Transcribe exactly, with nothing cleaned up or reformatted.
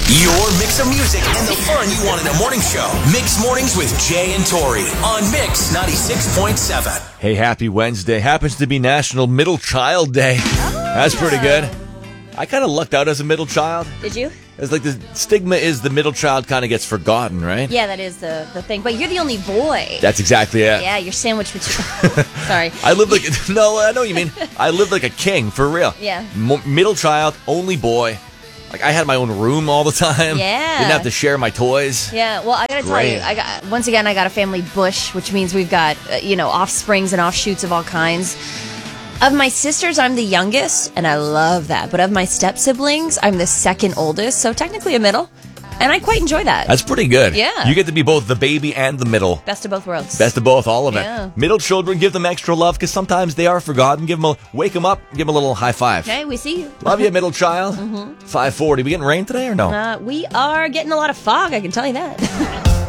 Your mix of music and the fun you want in a morning show. Mix Mornings with Jay and Tori on Mix ninety-six point seven. Hey, happy Wednesday. Happens to be National Middle Child Day. Oh, That's yeah. pretty good. I kind of lucked out as a middle child. Did you? It's like the stigma is the middle child kind of gets forgotten, right? Yeah, that is the, the thing. But you're the only boy. That's exactly it. Yeah, you're sandwiched between... Sorry. I lived like... No, I know what you mean. I lived like a king, for real. Yeah. M- middle child, only boy. Like, I had my own room all the time. Yeah. Didn't have to share my toys. Yeah, well, I gotta tell Great. you, I got once again, I got a family bush, which means we've got, uh, you know, offsprings and offshoots of all kinds. Of my sisters, I'm the youngest, and I love that. But of my step-siblings, I'm the second oldest, so technically a middle. And I quite enjoy that. That's pretty good. Yeah. You get to be both the baby and the middle. Best of both worlds. Best of both, all of it. Yeah. Middle children, give them extra love because sometimes they are forgotten. Give them a, wake them up, give them a little high five. Okay, we see you. Love you, middle child. Mm-hmm. five forty. We getting rain today or no? Uh, we are getting a lot of fog, I can tell you that.